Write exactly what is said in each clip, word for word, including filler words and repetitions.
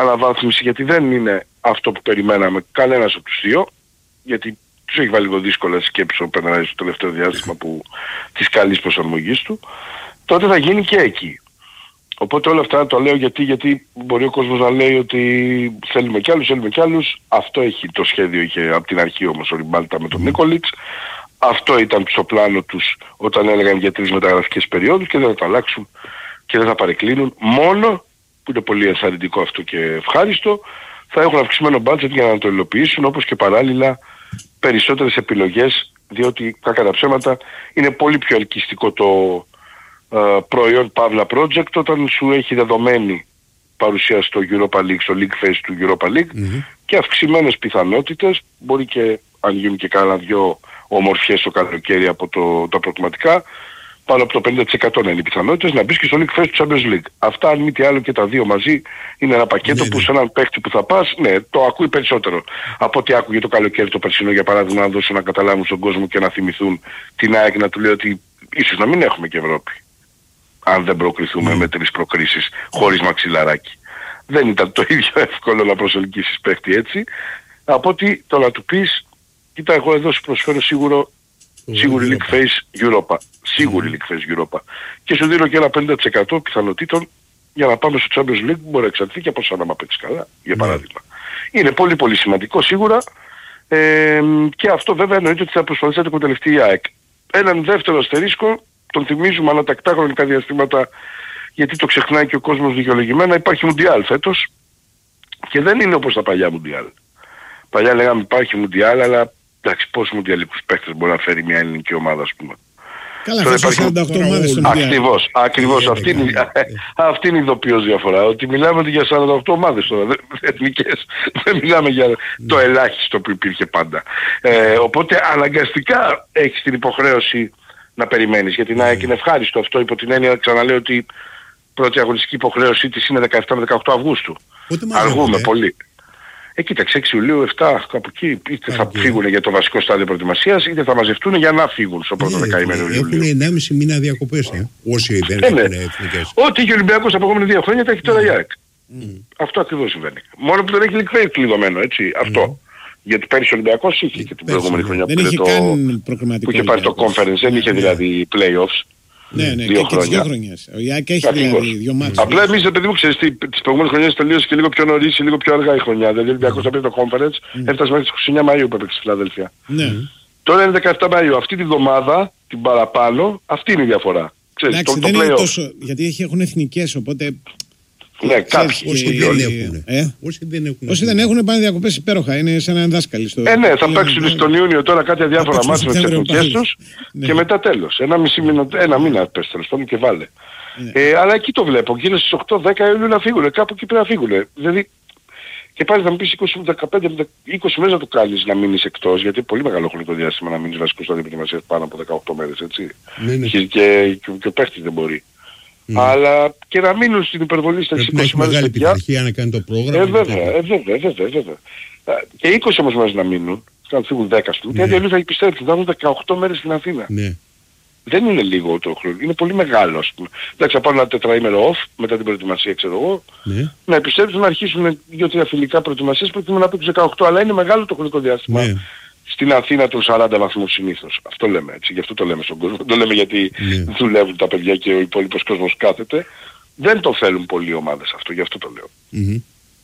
αναβάθμιση, γιατί δεν είναι αυτό που περιμέναμε κανένας από τους δύο, γιατί τους έχει βάλει λίγο δύσκολα σκέψεις ο Πεναράς στο τελευταίο διάστημα που, της καλής προσαρμογής του, τότε θα γίνει και εκεί. Οπότε όλα αυτά το λέω γιατί, γιατί μπορεί ο κόσμος να λέει ότι θέλουμε κι άλλους, θέλουμε κι άλλους. Αυτό έχει το σχέδιο, είχε από την αρχή όμως ο Ριμπάλτα με τον Νίκολιτς. Αυτό ήταν στο πλάνο τους όταν έλεγαν για τρεις μεταγραφικές περιόδους και δεν θα το αλλάξουν και δεν θα παρεκκλίνουν. Μόνο, που είναι πολύ ενθαρρυντικό αυτό και ευχάριστο, θα έχουν αυξημένο budget για να το υλοποιήσουν, όπως και παράλληλα περισσότερες επιλογές, διότι κακά τα ψέματα είναι πολύ πιο ελκυστικό το uh, προϊόν Παύλα Project όταν σου έχει δεδομένη παρουσία στο Europa League, στο League Phase του Europa League mm-hmm. και αυξημένες πιθανότητες, μπορεί και αν γίνουν και κάνα δυο ομορφιές το καλοκαίρι από το, τα προκριματικά, πάνω από το πενήντα τοις εκατό να είναι οι πιθανότητες να μπεις και στο League Phase του Champions League. Αυτά αν μη τι άλλο και τα δύο μαζί είναι ένα πακέτο ναι, που ναι. σε έναν παίχτη που θα πας, ναι, το ακούει περισσότερο. Από ό,τι άκουγε το καλοκαίρι το περσινό για παράδειγμα, να δώσουν να καταλάβουν στον κόσμο και να θυμηθούν την ΑΕΚ να του λέει ότι ίσως να μην έχουμε και Ευρώπη. Αν δεν προκριθούμε mm. με τρεις προκρίσεις χωρίς μαξιλαράκι. Δεν ήταν το ίδιο εύκολο να προσελκύσεις παίχτη έτσι. Από ότι το να του πεις, κοίτα εγώ εδώ σου προσφέρω σίγουρο σίγουρη League Phase Europa. Σίγουρη League Phase Europa. Και σου δίνω και ένα πενήντα τοις εκατό πιθανότητων για να πάμε στο Champions League που μπορεί να εξαρτηθεί και από σαν να μ' παίξεις καλά, για παράδειγμα. Mm. Είναι πολύ πολύ σημαντικό σίγουρα ε, και αυτό βέβαια εννοείται ότι θα προσπαθήσει να το εκμεταλλευτεί η ΑΕΚ. Έναν δεύτερο αστερίσκο, τον θυμίζουμε ανατακτά χρονικά διαστήματα γιατί το ξεχνάει και ο κόσμος δικαιολογημένα, υπάρχει Μουντιάλ φέτος και δεν είναι όπως τα παλιά Μουντιάλ. Παλιά λέγαμε υπάρχει Μουντιάλ, αλλά εντάξει, πόσους μουντιαλικούς παίκτες μπορεί να φέρει μια ελληνική ομάδα, ας πούμε. Καλά, θα υπάρχει σαράντα οκτώ ομάδες στο Μουντιάλ. Ακριβώς, ακριβώς. Αυτή είναι, αυτή είναι η ειδοποιώς διαφορά. Ότι μιλάμε για σαράντα οκτώ ομάδες τώρα, εθνικές. Δεν μιλάμε για το ελάχιστο που υπήρχε πάντα. Ε, οπότε αναγκαστικά έχεις την υποχρέωση να περιμένεις. Γιατί να είναι ευχάριστο αυτό, υπό την έννοια, ξαναλέω ότι πρώτη αγωνιστική υποχρέωσή της είναι δεκαεπτά με δεκαοκτώ Αυγούστου. Αργούμε πολύ. Ε, κοίταξε, έξι Ιουλίου, επτά κάπου εκεί, είτε θα okay. φύγουν για το βασικό στάδιο προετοιμασίας, είτε θα μαζευτούν για να φύγουν στο πρώτο yeah, δεκαήμερο Ιουλίου. Έχουν ενάμιση μήνα διακοπές, ε, όσοι δεν έχουν εθνικές. Ό,τι και ο Ολυμπιακός από επόμενα δύο χρόνια τα έχει τώρα η ΑΕΚ. Mm. Αυτό ακριβώς συμβαίνει. Μόνο που δεν έχει League Phase κλειδωμένο, έτσι, mm. αυτό. Γιατί πέρυσι ο Ολυμπιακός είχε και την προηγούμενη χρονιά που είχε πάρει το conference, δεν είχε δηλαδή playoffs. Ναι, ναι, δύο και τις δύο χρονιές. Ο Ιάκ έχει δηλαδή δύο μάτσες. Απλά εμείς, παιδί μου, ξέρεις τι, τις προηγούμενες χρονιές τελείωσε και λίγο πιο νωρίς ή λίγο πιο αργά η χρονιά. Δηλαδή ο Ολυμπιακός θα πει το conference, έφτασε μέχρι τις είκοσι εννέα Μαΐου που έπαιξε στη Φιλαδέλφια. Τώρα είναι δεκαεπτά Μαΐου. Αυτή τη βδομάδα, την παραπάνω, αυτή είναι η διαφορά. Ξέρεις, το, δεν το είναι τόσο, γιατί έχουν εθνικές, οπότε... Ναι, κάποιοι όσοι δεν έχουν. Ε? Όσοι δεν έχουν. Όσοι δεν έχουν πάνε διακοπές υπέροχα. Είναι σαν έναν δάσκαλοι στο... Ε, ναι, θα παίξουν στον Ιούνιο τώρα κάτι διάφορα μάτια με τις εθνικές τους ναι. και μετά τέλος. Ένα μισή μήνα, ένα μήνα πες τέλος πάντων και βάλε. Ναι. Ε, αλλά εκεί το βλέπω. Γύρω στις οκτώ δέκα Ιουλίου να φύγουν. Κάπου εκεί πρέπει να φύγουν. Δηλαδή, και πάλι θα μου πεις είκοσι, δεκαπέντε, είκοσι μέρες να το κάνεις να μείνεις εκτός, γιατί είναι πολύ μεγάλο χρονικό διάστημα να μείνεις βασικός στάδιο προετοιμασίας πάνω από δεκαοκτώ μέρες, έτσι. Ναι, ναι. Και, και, και, και ο παίχτης δεν μπορεί. Mm. Αλλά και να μείνουν στην υπερβολή στα είκοσι μέρες. Έχει μεγάλη πειθαρχία να κάνει το πρόγραμμα. Ε, βέβαια, ε, βέβαια, βέβαια, βέβαια. Και είκοσι όμως μέρες να μείνουν, να φύγουν δέκα του, γιατί αλλιώς θα επιστρέψουν, θα έχουν δεκαοκτώ μέρες στην Αθήνα. Ναι. Δεν είναι λίγο το χρόνο, είναι πολύ μεγάλο, ας πούμε. Εντάξει, θα πάρουν ένα τετραήμερο off μετά την προετοιμασία, ξέρω εγώ, ναι. να επιστρέψουν να αρχίσουν δύο-τρία φιλικά προετοιμασίες προκειμένου να παίξουν δεκαοκτώ, αλλά είναι μεγάλο το χρονικό διάστημα. Ναι. Στην Αθήνα των σαράντα βαθμούς συνήθως. Αυτό λέμε έτσι, γι' αυτό το λέμε στον κόσμο. Δεν το λέμε γιατί yeah. δουλεύουν τα παιδιά και ο υπόλοιπος κόσμος κάθεται. Δεν το θέλουν πολλοί ομάδες αυτό, γι' αυτό το λέω. Mm-hmm.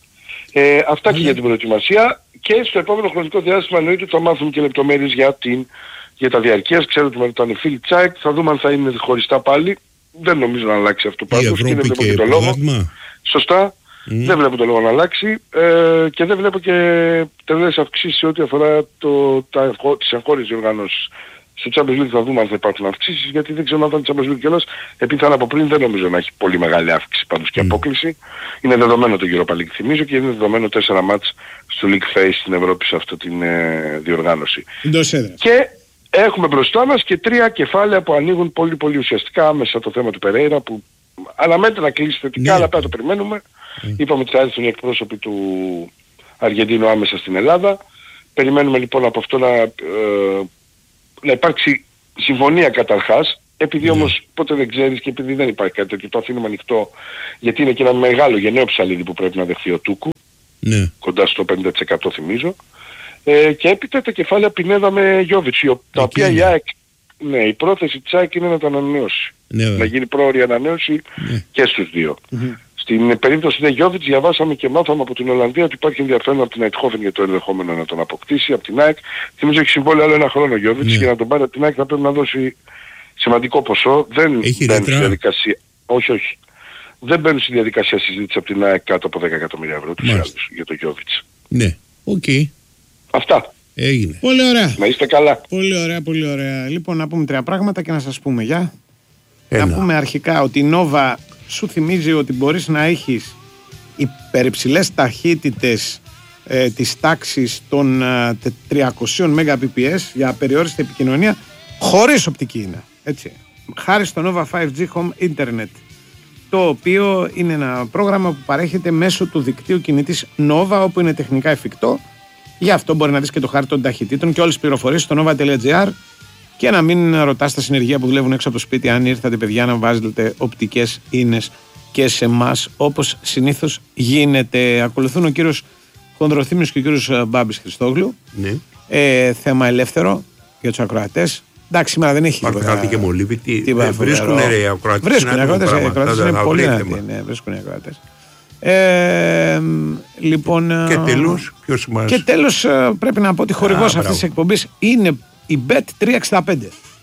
Ε, αυτά yeah. και για την προετοιμασία και στο επόμενο χρονικό διάστημα εννοείται ότι θα μάθουμε και λεπτομέρειες για, την, για τα διαρκείας. Ξέρω ότι με ρωτάνε φίλοι Τσάικ, θα δούμε αν θα είναι χωριστά πάλι. Δεν νομίζω να αλλάξει αυτό πάντως και δεν βλέπω και το λόγο. Σωστά. Mm. Δεν βλέπω το λόγο να αλλάξει ε, και δεν βλέπω και τεράστιες αυξήσεις σε ό,τι αφορά το, τα, τις εγχώριες διοργανώσεις. Στο Champions League θα δούμε αν θα υπάρχουν αυξήσεις, γιατί δεν ξέρω αν θα είναι Champions League κιόλας, επειδή θα είναι από πριν δεν νομίζω να έχει πολύ μεγάλη αύξηση πάντως και mm. απόκληση. Είναι δεδομένο το Europa League θυμίζω και είναι δεδομένο τέσσερα μάτς στο League Phase στην Ευρώπη σε αυτή την ε, διοργάνωση. Και έχουμε μπροστά μας και τρία κεφάλαια που ανοίγουν πολύ πολύ ουσιαστικά άμεσα το θέμα του Περέιρα που αναμένεται να κλείσει θετικά, mm. αλλά πέρα το περιμένουμε. Mm. Είπαμε ότι θα έρθουν οι εκπρόσωποι του Αργεντίνου άμεσα στην Ελλάδα. Περιμένουμε λοιπόν από αυτό να, ε, να υπάρξει συμφωνία καταρχάς Επειδή όμως ποτέ δεν ξέρεις και επειδή δεν υπάρχει κάτι τέτοιο, το αφήνουμε ανοιχτό, γιατί είναι και ένα μεγάλο γενναίο ψαλίδι που πρέπει να δεχθεί ο Τούκου, ναι. κοντά στο πενήντα τοις εκατό θυμίζω, ε, και έπειτα τα κεφάλαια Πινέδα με Γιόβιτς, τα οποία η ΑΕΚ, ναι, η πρόθεση της ΑΕΚ είναι να τα ανανεώσει, ναι, να γίνει πρόωρη ανανέωση ναι. και στους δύο. Mm-hmm. Στην περίπτωση του Γιόβιτς διαβάσαμε και μάθαμε από την Ολλανδία ότι υπάρχει ενδιαφέρον από την Αιτχόφεν για το ενδεχόμενο να τον αποκτήσει, από την ΑΕΚ. Θυμίζω έχει συμβόλαιο άλλο ένα χρόνο ο Γιόβιτς, ναι. για να τον πάρει από την ΑΕΚ θα πρέπει να δώσει σημαντικό ποσό. Δεν μπαίνουν στη διαδικασία. Όχι, όχι. Δεν μπαίνουν στη διαδικασία συζήτηση από την ΑΕΚ κάτω από δέκα εκατομμύρια ευρώ τους άλλους για τον Γιόβιτς. Ναι, οκ. Okay. Αυτά. Έγινε. Πολύ ωραία. Να είστε καλά. Πολύ ωραία, πολύ ωραία. Λοιπόν, να πούμε τρία πράγματα και να σας πούμε γεια. Να πούμε αρχικά ότι η Νόβα σου θυμίζει ότι μπορείς να έχεις υπερυψηλές ταχύτητες ε, της τάξης των ε, τριακόσια Mbps για απεριόριστη επικοινωνία χωρίς οπτική είναι. Έτσι. Χάρη στο Nova φάιβ τζι Home Internet, το οποίο είναι ένα πρόγραμμα που παρέχεται μέσω του δικτύου κινητής Nova, όπου είναι τεχνικά εφικτό. Γι' αυτό μπορεί να δεις και το χάρτη των ταχυτήτων και όλες τις πληροφορίες στο nova τελεία gr και να μην ρωτάς τα συνεργεία που δουλεύουν έξω από το σπίτι αν ήρθατε παιδιά να βάζετε οπτικές ίνες και σε εμάς, όπως συνήθως γίνεται. Ακολουθούν ο κύριος Χονδροθύμιος και ο κύριος Μπάμπης Χριστόγλου. Ναι. Ε, θέμα ελεύθερο για τους ακροατές. Εντάξει, σήμερα δεν έχει Υπάρχουν κάτι και μολύβι. Τι, τι ε, βρίσκουν οι ακροατές. Βρίσκουν οι ακροατές. Οι ακροατές είναι πολύ δυνατοί. Ναι, βρίσκουν οι ακροατές. Ε, λοιπόν, και τέλος, ποιος μας... και τέλος πρέπει να πω ότι χορηγός αυτής της εκπομπής είναι η μπετ τριακόσια εξήντα πέντε.